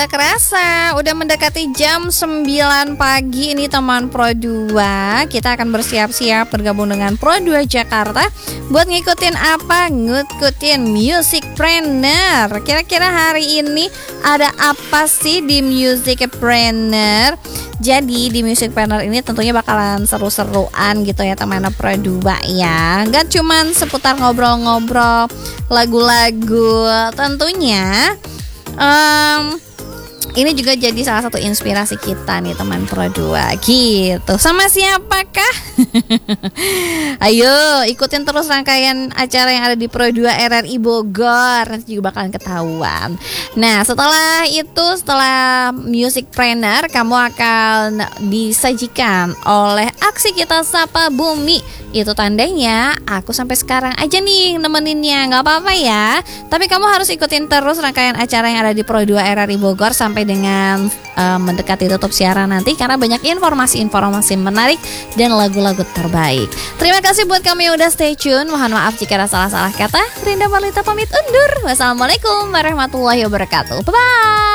Gak kerasa, udah mendekati jam 9 pagi ini teman Pro 2. Kita akan bersiap-siap bergabung dengan Pro 2 Jakarta buat ngikutin apa? Ngikutin Musicpreneur. Kira-kira hari ini ada apa sih di Musicpreneur? Jadi di Musicpreneur ini tentunya bakalan seru-seruan gitu ya teman Pro 2 ya. Gak cuman seputar ngobrol-ngobrol lagu-lagu, tentunya ini juga jadi salah satu inspirasi kita nih teman Pro 2 gitu. Sama siapakah? Ayo ikutin terus rangkaian acara yang ada di Pro 2 RRI Bogor. Nanti juga bakalan ketahuan. Nah setelah itu, setelah Musicpreneur, kamu akan disajikan oleh aksi kita Sapa Bumi. Itu tandanya aku sampai sekarang aja nih nemeninnya. Gak apa-apa ya, tapi kamu harus ikutin terus rangkaian acara yang ada di Pro 2 RRI Bogor sampai dengan mendekati tutup siaran nanti, karena banyak informasi-informasi menarik dan lagu-lagu terbaik. Terima kasih buat kamu yang udah stay tune. Mohon maaf jika ada salah-salah kata. Rinda Marlita pamit undur. Wassalamualaikum warahmatullahi wabarakatuh. Bye-bye.